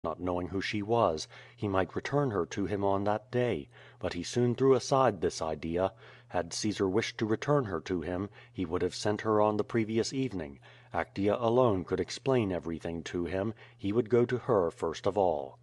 not knowing who she was; he might return her to him on that day. But he soon threw aside this idea. Had Caesar wished to return her to him, he would have sent her on the previous evening. Actea alone could explain everything to him; he would go to her first of all.